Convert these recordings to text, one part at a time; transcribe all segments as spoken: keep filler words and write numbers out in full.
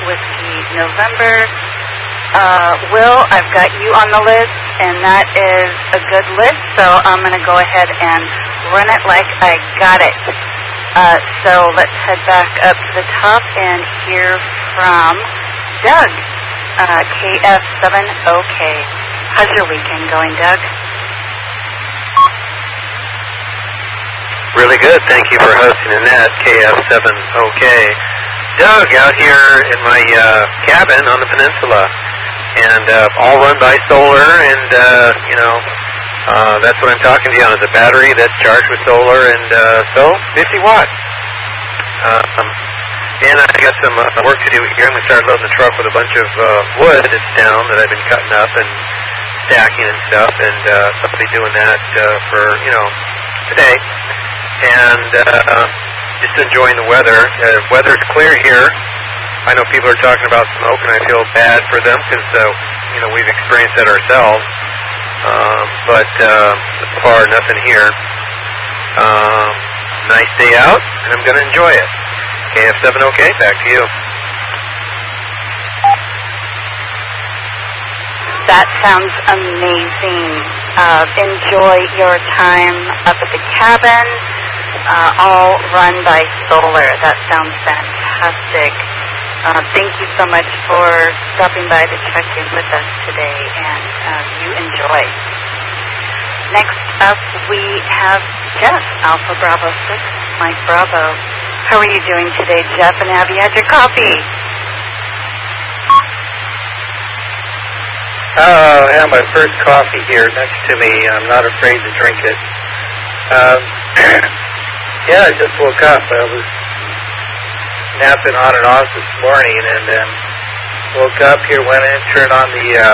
Whiskey November. Uh, Will, I've got you on the list, and that is a good list, so I'm going to go ahead and run it like I got it. Uh, so let's head back up to the top and hear from Doug, uh, K F seven O K. How's your weekend going, Doug? Really good. Thank you for hosting Annette, K F seven O K. Doug, out here in my uh, cabin on the peninsula, and uh, all run by solar, and, uh, you know, uh, that's what I'm talking to you on, is a battery that's charged with solar, and uh, so fifty watts. Uh, um, and I got some uh, work to do here. I'm going to start loading the truck with a bunch of uh, wood that's down that I've been cutting up and stacking and stuff, and uh, so I'll be doing that uh, for, you know, today. And uh, just enjoying the weather. The uh, weather's clear here. I know people are talking about smoke, and I feel bad for them because, uh, you know, we've experienced that ourselves. Um, but uh, so far, nothing here. Um, nice day out, and I'm going to enjoy it. K F seven O K, back to you. That sounds amazing. Uh, enjoy your time up at the cabin, uh, all run by solar. That sounds fantastic. Uh, thank you so much for stopping by to check in with us today, and uh, you enjoy. Next up, we have Jeff, Alpha Bravo six, Mike Bravo. How are you doing today, Jeff, and have you had your coffee? Uh, I have my first coffee here next to me. I'm not afraid to drink it. Um, yeah, I just woke up. I was napping on and off this morning, and then woke up here, went in, turned on the uh,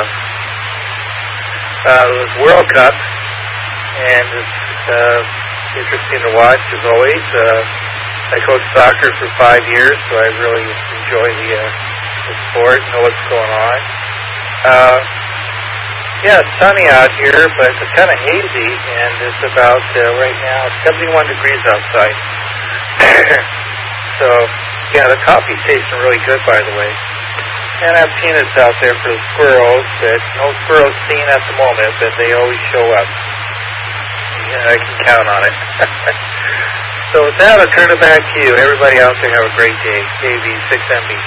uh, World Cup, and it's uh, interesting to watch as always. Uh, I coached soccer for five years, so I really enjoy the, uh, the sport, know what's going on. Uh, yeah, it's sunny out here, but it's kind of hazy, and it's about, uh, right now, seventy-one degrees outside. So, yeah, the coffee's tasting really good, by the way. And I have peanuts out there for the squirrels, but no squirrels seen at the moment, but they always show up. Yeah, I can count on it. So with that, I'll turn it back to you. Everybody out there, have a great day. K V six M B.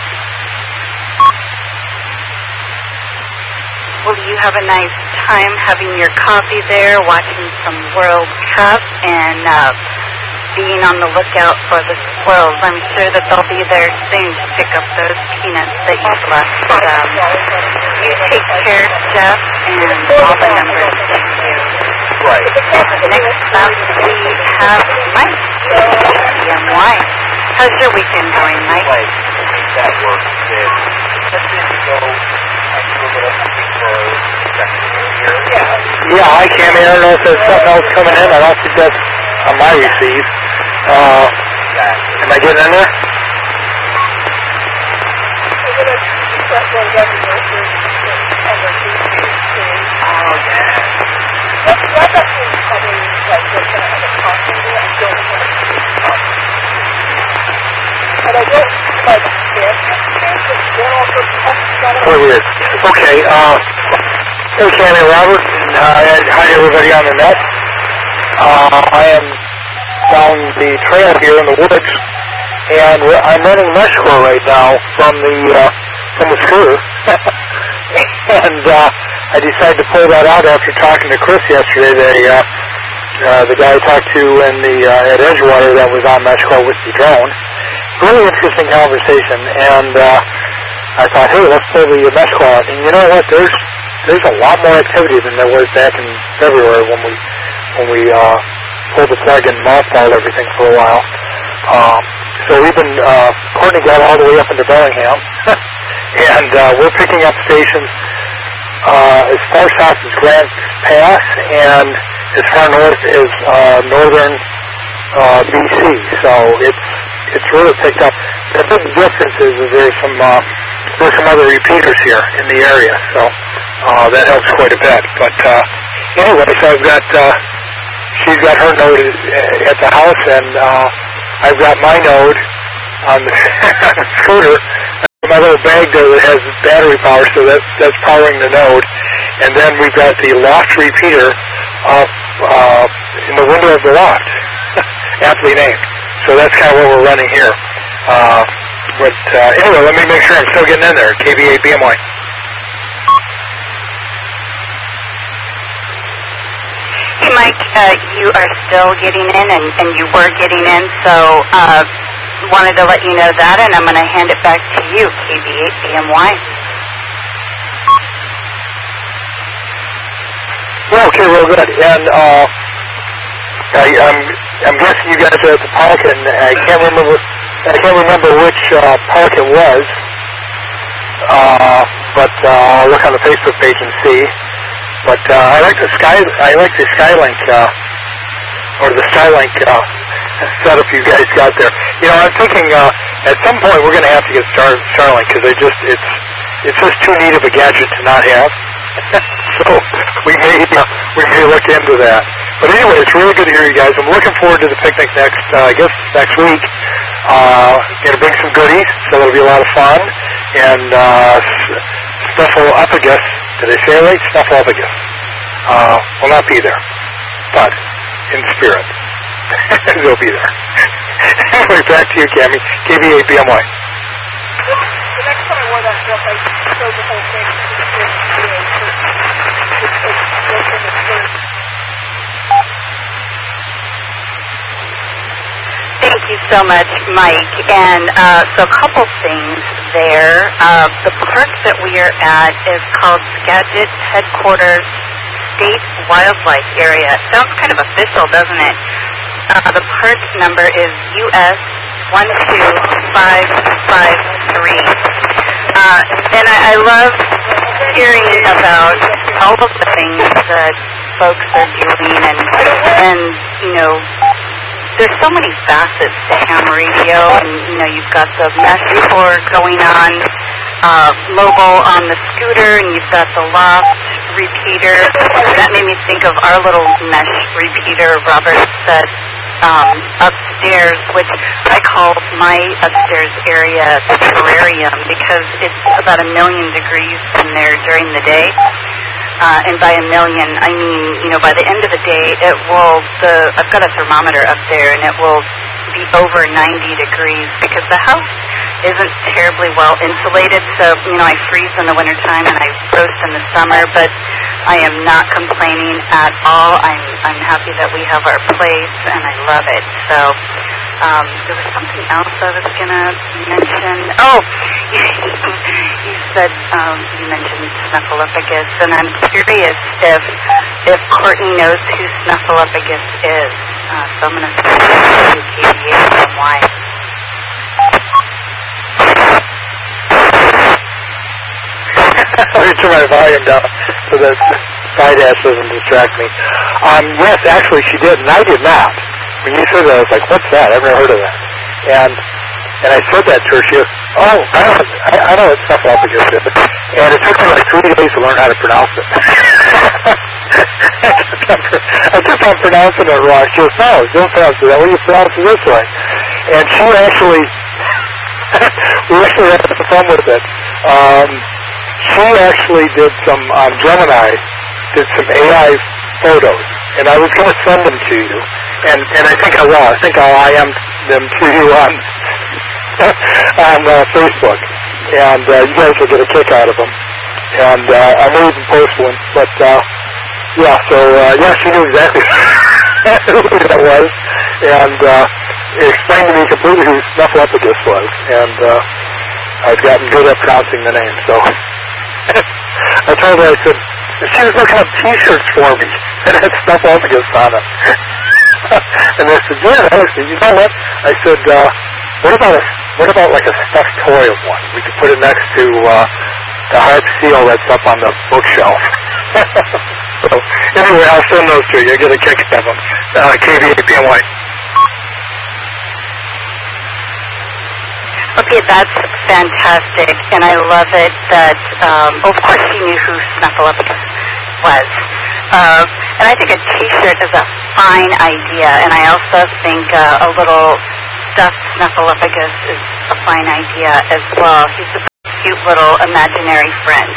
Well, you have a nice time having your coffee there, watching some World Cup, and uh, being on the lookout for the squirrels. I'm sure that they'll be there soon to pick up those peanuts that you've left. Um, you take care, Jeff, and all the numbers. Thank you. Right. Next up, we have Mike, C M Y. How's your weekend going, Mike? Like, that work is ten years ago, I drove it up for second year. Yeah, I can't. I don't know if there's something else coming in. I don't think that's on my receive. Uh, am I getting in there? Oh, weird. Okay, uh, hey, Cammy Robert, and uh, hi everybody on the net. Uh, I am down the trail here in the woods, and I'm running MeshCore right now from the, uh, from the scooter. And, uh, I decided to pull that out after talking to Chris yesterday, the, uh, uh, the guy I talked to in the, uh, at Edgewater that was on MeshCore with the drone. Really interesting conversation, and, uh, I thought, hey, let's pull the MeshCore out. And you know what? There's there's a lot more activity than there was back in February when we when we uh, pulled the plug and mothballed everything for a while. Um, so we've been uh, Courtney got all the way up into Bellingham, and uh, we're picking up stations uh, as far south as Grant Pass and as far north as uh, northern uh, B C. So it's it's really picked up. The big difference is, is there's some uh, there's some other repeaters here in the area, so uh, that helps quite a bit. But uh, anyway, so I've got uh, she's got her node at the house, and uh, I've got my node on the, on the scooter. My that little bag there that has battery power, so that, that's powering the node. And then we've got the loft repeater up uh, in the window of the loft, aptly named. So that's kind of what we're running here. Uh, but uh, anyway, let me make sure I'm still getting in there. K B eight B M Y. Hey, Mike, uh, you are still getting in, and, and you were getting in, so uh, wanted to let you know that, and I'm going to hand it back to you, K B eight B M Y. Well, okay, real good. And uh, I, I'm, I'm guessing you guys are at the park, and I can't remember. I can't remember which uh, park it was, uh, but uh, I'll look on the Facebook page and see. But uh, I like the sky. I like the Skylink uh, or the Skylink uh, setup you guys got there. You know, I'm thinking uh, at some point we're going to have to get Star Starlink because they just it's it's just too neat of a gadget to not have. So we may uh, we may look into that. But anyway, it's really good to hear you guys. I'm looking forward to the picnic next, uh, I guess next week. Uh, going to bring some goodies, so it'll be a lot of fun. And uh, Snuffleupagus, did I say it right? Snuffleupagus uh, will not be there, but in spirit, they'll be there. Anyway, back to you, Cammie. K B eight B M Y. The next time I wore that dress, I showed the whole thing. Thank you so much, Mike. And uh, so a couple things there. Uh, the park that we are at is called Skagit Headquarters State Wildlife Area. It sounds kind of official, doesn't it? Uh, the park number is U S one two five five three. Uh, and I, I love hearing about all of the things that folks are doing, and, and you know, there's so many facets to ham radio, and you know, you've got the mesh tour going on, uh, mobile on the scooter, and you've got the loft repeater. That made me think of our little mesh repeater Robert said um, upstairs, which I call my upstairs area the terrarium because it's about a million degrees in there during the day. Uh, and by a million, I mean, you know, by the end of the day, it will, the, I've got a thermometer up there, and it will be over ninety degrees because the house isn't terribly well insulated. So, you know, I freeze in the wintertime and I roast in the summer, but I am not complaining at all. I'm, I'm happy that we have our place, and I love it. So, um, there was something else I was going to mention. Oh, you said, um, you mentioned Snuffleupagus, and I'm curious if if Courtney knows who Snuffleupagus is. Uh, so I'm going to say K B eight B M Y. Let me turn my volume down so that side ass doesn't distract me. Um, yes, actually she did, and I did not. When you said that, I was like, what's that? I've never heard of that. And and I said that to her. She goes, oh, I know, I, I know what Snuffleupagus is. And it took me like three days to learn how to pronounce it. I kept on pronouncing it wrong. She goes, no, don't pronounce it that way. You pronounce it this way. And she actually, we actually had some fun with it. Um, she actually did some, on Gemini, did some A I photos. And I was going to send them to you. And, and I think I will. I think I'll I M them to you on on uh, Facebook, and uh, you guys will get a kick out of them. And uh, I may even post one, but uh, yeah. So uh, yeah, she knew exactly who that was, and uh, it explained to me completely who Snuffleupagus was. And uh, I've gotten good at pronouncing the name. So I told her, I said, she was looking up T-shirts for me that had Snuffleupagus on it. And I said, yeah, I said, you know what? I said, uh, what about a, what about like a stuffed toy of one? We could put it next to uh, the harp seal that's up on the bookshelf. So anyway, I'll send those to you. You'll get a kick out of them. Uh, K B eight B M Y. Okay, that's fantastic, and I love it that, um, well, of course she knew who Snuffleupagus was. Uh, and I think a T-shirt is a fine idea, and I also think uh, a little stuffed Snuffleupagus is a fine idea as well. He's cute little imaginary friend.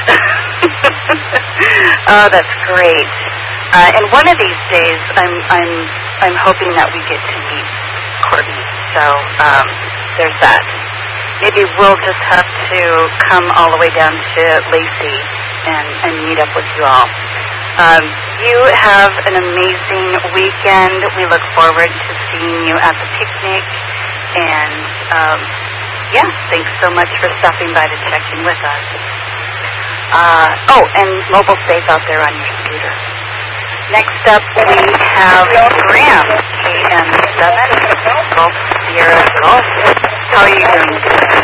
Oh, that's great. Uh, and one of these days, I'm I'm I'm hoping that we get to meet Courtney. So um, there's that. Maybe we'll just have to come all the way down to Lacey and, and meet up with you all. Um, you have an amazing weekend. We look forward to seeing you at the picnic. And, um, yeah, thanks so much for stopping by to check in with us. Uh, oh, and mobile safe out there on your scooter. Next up, we have Graham, K M seven, Golf Sierra Golf. How are you doing today?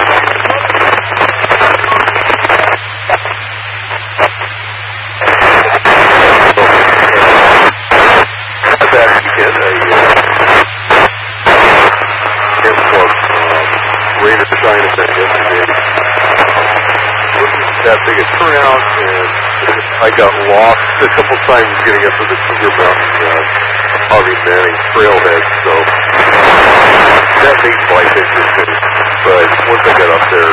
I've actually get a import Rain of China thing yesterday. Wasn't that big a turnout, and I got lost a couple times getting up to the Cougar Mountain uh, Hobby Manning trailhead, so that makes life interesting. But once I got up there,